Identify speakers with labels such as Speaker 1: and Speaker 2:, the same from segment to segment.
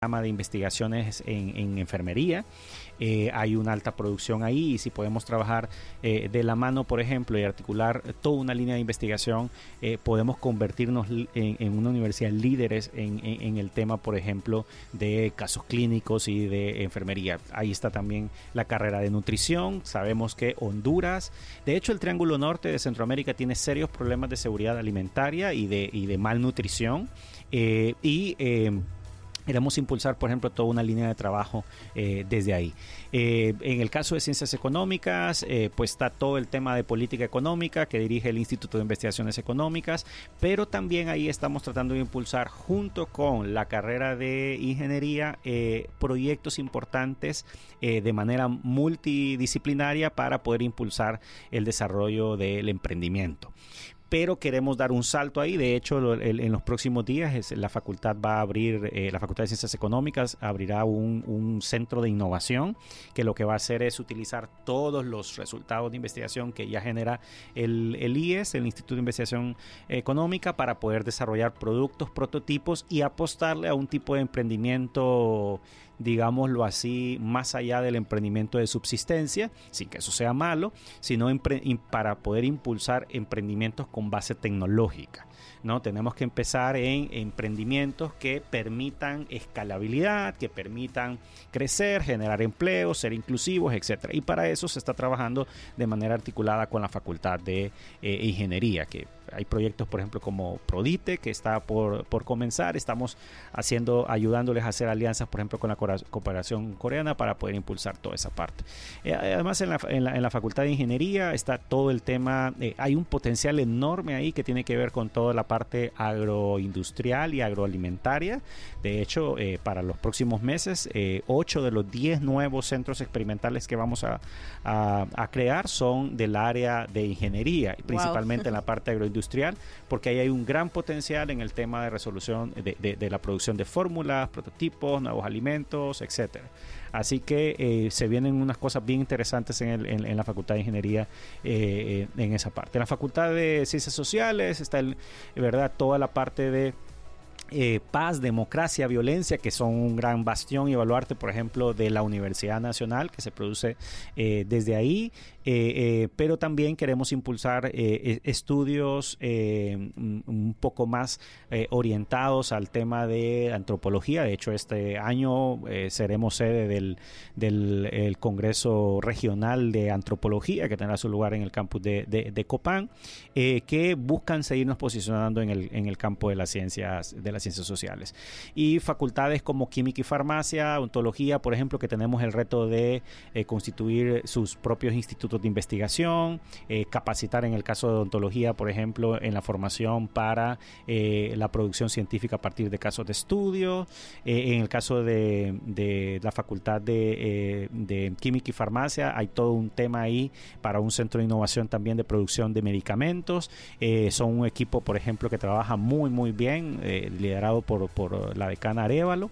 Speaker 1: de investigaciones en enfermería. Hay una alta producción ahí y si podemos trabajar de la mano, por ejemplo, y articular toda una línea de investigación, podemos convertirnos en una universidad líderes en el tema, por ejemplo, de casos clínicos y de enfermería. Ahí está también la carrera de nutrición. Sabemos que Honduras, de hecho el Triángulo Norte de Centroamérica tiene serios problemas de seguridad alimentaria y de malnutrición. Queremos impulsar, por ejemplo, toda una línea de trabajo desde ahí. En el caso de ciencias económicas, pues está todo el tema de política económica que dirige el Instituto de Investigaciones Económicas, pero también ahí estamos tratando de impulsar, junto con la carrera de ingeniería, proyectos importantes de manera multidisciplinaria para poder impulsar el desarrollo del emprendimiento. Pero queremos dar un salto ahí. De hecho, en los próximos días la facultad va a abrir, la Facultad de Ciencias Económicas abrirá un centro de innovación que lo que va a hacer es utilizar todos los resultados de investigación que ya genera el IES, el Instituto de Investigación Económica, para poder desarrollar productos, prototipos y apostarle a un tipo de emprendimiento, digámoslo así, más allá del emprendimiento de subsistencia, sin que eso sea malo, sino para poder impulsar emprendimientos con base tecnológica, ¿no? Tenemos que empezar en emprendimientos que permitan escalabilidad, que permitan crecer, generar empleos, ser inclusivos, etcétera. Y para eso se está trabajando de manera articulada con la Facultad de Ingeniería, que hay proyectos, por ejemplo, como Prodite, que está por comenzar. Estamos ayudándoles a hacer alianzas, por ejemplo, con la cooperación coreana para poder impulsar toda esa parte. Además, en la Facultad de Ingeniería está todo el tema, hay un potencial enorme ahí que tiene que ver con toda la parte agroindustrial y agroalimentaria. De hecho, para los próximos meses, 8 de los 10 nuevos centros experimentales que vamos a crear son del área de ingeniería, y principalmente en la parte agroindustrial, porque ahí hay un gran potencial en el tema de resolución de la producción de fórmulas, prototipos, nuevos alimentos, etcétera. Así que se vienen unas cosas bien interesantes en la Facultad de Ingeniería en esa parte. En la Facultad de Ciencias Sociales está ¿verdad? Toda la parte de paz, democracia, violencia, que son un gran bastión y baluarte, por ejemplo, de la Universidad Nacional, que se produce desde ahí, pero también queremos impulsar estudios un poco más orientados al tema de antropología. De hecho, este año seremos sede del Congreso Regional de Antropología, que tendrá su lugar en el campus de Copán, que buscan seguirnos posicionando en el campo de las ciencias sociales. Y facultades como química y farmacia, ontología, por ejemplo, que tenemos el reto de constituir sus propios institutos de investigación, capacitar en el caso de ontología, por ejemplo, en la formación para la producción científica a partir de casos de estudio. En el caso de la facultad de química y farmacia, hay todo un tema ahí para un centro de innovación también de producción de medicamentos. Son un equipo, por ejemplo, que trabaja muy bien, liderado por la decana Arévalo,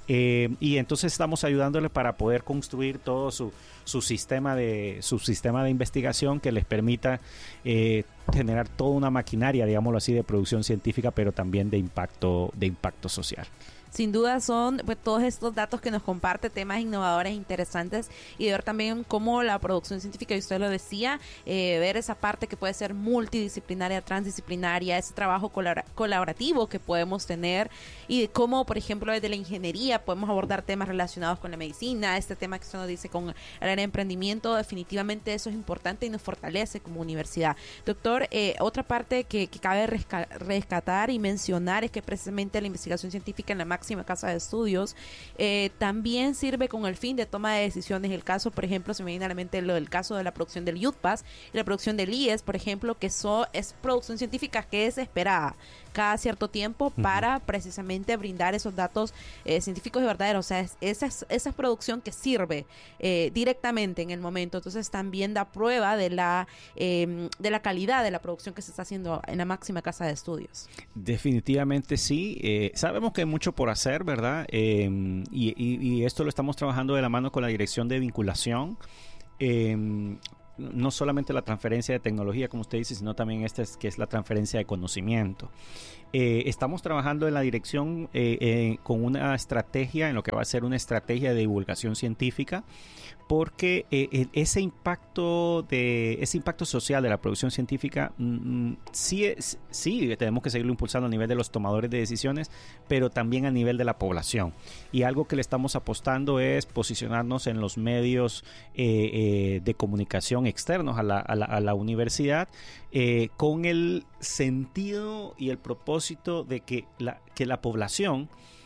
Speaker 1: y entonces estamos ayudándoles para poder construir todo su sistema de investigación que les permita generar toda una maquinaria, digámoslo así, de producción científica, pero también de impacto social.
Speaker 2: Sin duda son pues, todos estos datos que nos comparte, temas innovadores, interesantes, y de ver también cómo la producción científica, y usted lo decía, ver esa parte que puede ser multidisciplinaria, transdisciplinaria, ese trabajo colaborativo que podemos tener, y de cómo, por ejemplo, desde la ingeniería podemos abordar temas relacionados con la medicina, este tema que usted nos dice con el área de emprendimiento. Definitivamente eso es importante y nos fortalece como universidad. Doctor, otra parte que cabe rescatar y mencionar es que precisamente la investigación científica en la máxima casa de estudios también sirve con el fin de toma de decisiones. El caso, por ejemplo, se me viene a la mente el caso de la producción del UTPAS y la producción del IES, por ejemplo, que es producción científica que es esperada cada cierto tiempo para precisamente brindar esos datos científicos y verdaderos. O sea, esa es producción que sirve directamente en el momento. Entonces también da prueba de la calidad de la producción que se está haciendo en la máxima casa de estudios.
Speaker 1: Definitivamente sí. Sabemos que hay mucho por hacer, ¿verdad? Y esto lo estamos trabajando de la mano con la Dirección de Vinculación. no solamente la transferencia de tecnología, como usted dice, sino también que es la transferencia de conocimiento. Estamos trabajando en la dirección con una estrategia, en lo que va a ser una estrategia de divulgación científica, porque ese impacto social de la producción científica sí tenemos que seguirlo impulsando a nivel de los tomadores de decisiones, pero también a nivel de la población. Y algo que le estamos apostando es posicionarnos en los medios de comunicación externos a la universidad, con el sentido y el propósito de que la población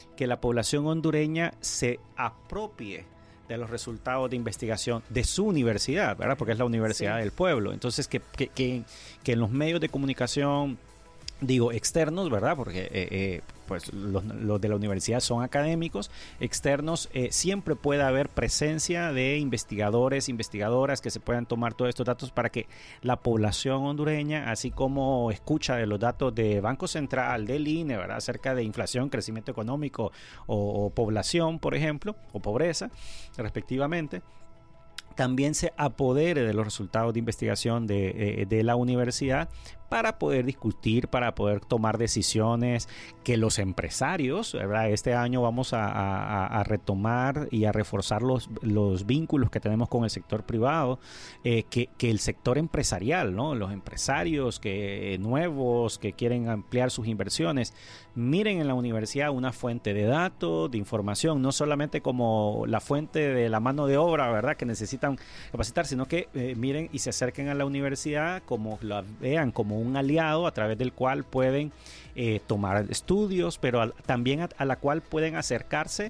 Speaker 1: hondureña se apropie de los resultados de investigación de su universidad, ¿verdad? Porque es la universidad del pueblo. Entonces, que en los medios de comunicación, digo, externos, ¿verdad? Porque pues los de la universidad son académicos, externos, siempre puede haber presencia de investigadores, investigadoras que se puedan tomar todos estos datos para que la población hondureña, así como escucha de los datos de Banco Central, del INE, ¿verdad? Acerca de inflación, crecimiento económico o población, por ejemplo, o pobreza, respectivamente, también se apodere de los resultados de investigación de la universidad para poder discutir, para poder tomar decisiones, que los empresarios, ¿verdad? Este año vamos a retomar y a reforzar los vínculos que tenemos con el sector privado, que el sector empresarial, ¿no? Los empresarios nuevos que quieren ampliar sus inversiones, miren en la universidad una fuente de datos, de información, no solamente como la fuente de la mano de obra, ¿verdad? Que necesitan capacitar, sino que miren y se acerquen a la universidad, como la vean como un aliado a través del cual pueden tomar estudios, pero también a la cual pueden acercarse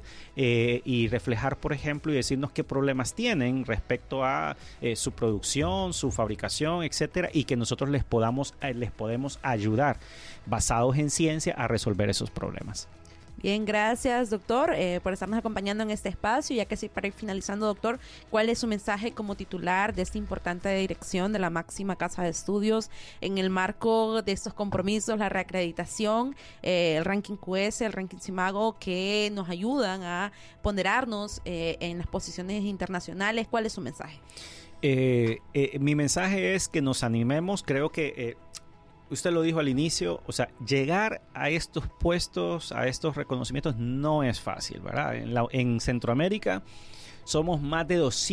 Speaker 1: y reflejar, por ejemplo, y decirnos qué problemas tienen respecto a su producción, su fabricación, etcétera, y que nosotros les podemos ayudar, basados en ciencia, a resolver esos problemas.
Speaker 2: Bien, gracias, doctor, por estarnos acompañando en este espacio. Ya que sí, para ir finalizando, doctor, ¿cuál es su mensaje como titular de esta importante dirección de la máxima casa de estudios en el marco de estos compromisos, la reacreditación, el ranking QS, el ranking CIMAGO, que nos ayudan a ponderarnos en las posiciones internacionales? ¿Cuál es su mensaje?
Speaker 1: Mi mensaje es que nos animemos. Creo que usted lo dijo al inicio, o sea, llegar a estos puestos, a estos reconocimientos no es fácil, ¿verdad? En Centroamérica somos más de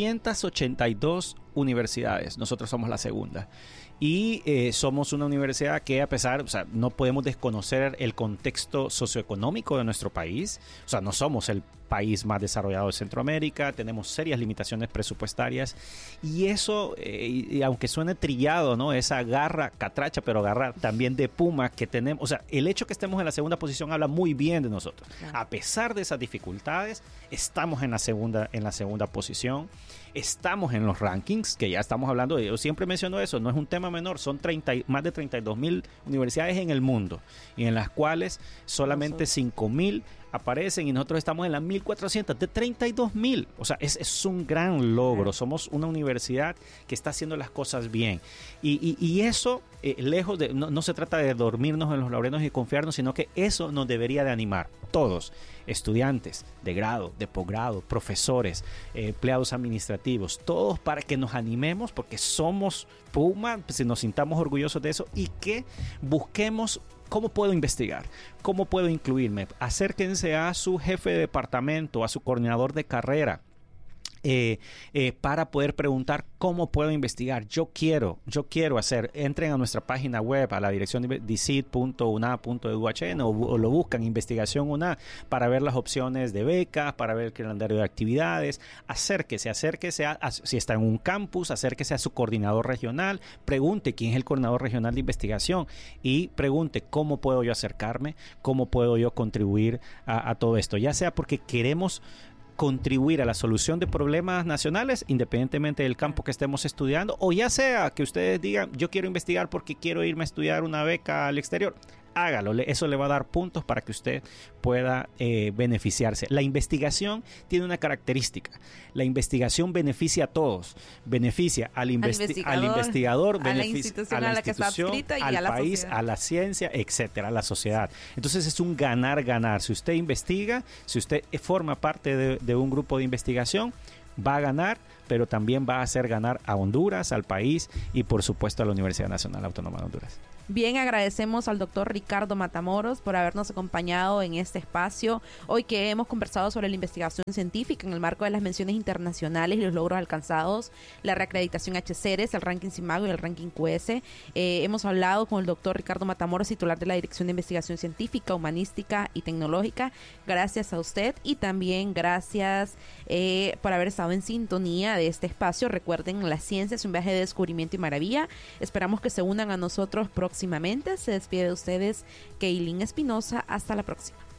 Speaker 1: 282 universidades, nosotros somos la segunda. Y somos una universidad que, a pesar, o sea, no podemos desconocer el contexto socioeconómico de nuestro país. O sea, no somos el país más desarrollado de Centroamérica, tenemos serias limitaciones presupuestarias, y eso, y aunque suene trillado, ¿no? Esa garra catracha, pero garra también de puma que tenemos, o sea, el hecho que estemos en la segunda posición habla muy bien de nosotros. A pesar de esas dificultades, estamos en la segunda posición. Estamos en los rankings, que ya estamos hablando de, yo siempre menciono eso, no es un tema menor, son más de 32,000 universidades en el mundo, y en las cuales solamente 5,000 aparecen, y nosotros estamos en las 1,400 de 32,000. O sea, es un gran logro. Somos una universidad que está haciendo las cosas bien. Y eso, lejos de, no se trata de dormirnos en los laureles y confiarnos, sino que eso nos debería de animar. Todos, estudiantes de grado, de posgrado, profesores, empleados administrativos, todos, para que nos animemos, porque somos Puma, pues, nos sintamos orgullosos de eso, y que busquemos ¿cómo puedo investigar? ¿Cómo puedo incluirme? Acérquense a su jefe de departamento, a su coordinador de carrera, para poder preguntar cómo puedo investigar. Yo quiero hacer. Entren a nuestra página web, a la dirección de dicid.una.edu.hn, o lo buscan Investigación UNA, para ver las opciones de becas, para ver el calendario de actividades. Acérquese si está en un campus, acérquese a su coordinador regional, pregunte quién es el coordinador regional de investigación y pregunte cómo puedo yo acercarme, cómo puedo yo contribuir a todo esto, ya sea porque queremos contribuir a la solución de problemas nacionales, independientemente del campo que estemos estudiando, o ya sea que ustedes digan, yo quiero investigar porque quiero irme a estudiar una beca al exterior. Hágalo, eso le va a dar puntos para que usted pueda beneficiarse. La investigación tiene una característica: la investigación beneficia a todos, beneficia al investigador,
Speaker 2: a la institución a la que está adscrita, y
Speaker 1: al
Speaker 2: a la
Speaker 1: país,
Speaker 2: sociedad,
Speaker 1: a la ciencia, etcétera, a la sociedad. Entonces es un ganar-ganar. Si usted investiga, si usted forma parte de un grupo de investigación, va a ganar, pero también va a hacer ganar a Honduras, al país y por supuesto a la Universidad Nacional Autónoma de Honduras.
Speaker 2: Bien, agradecemos al doctor Ricardo Matamoros por habernos acompañado en este espacio. Hoy que hemos conversado sobre la investigación científica en el marco de las menciones internacionales y los logros alcanzados, la reacreditación HCERES, el ranking CIMAGO y el ranking QS. Hemos hablado con el doctor Ricardo Matamoros, titular de la Dirección de Investigación Científica, Humanística y Tecnológica. Gracias a usted y también gracias por haber estado en sintonía de este espacio. Recuerden, la ciencia es un viaje de descubrimiento y maravilla. Esperamos que se unan a nosotros próximamente. Se despide de ustedes Kaylin Espinosa. Hasta la próxima.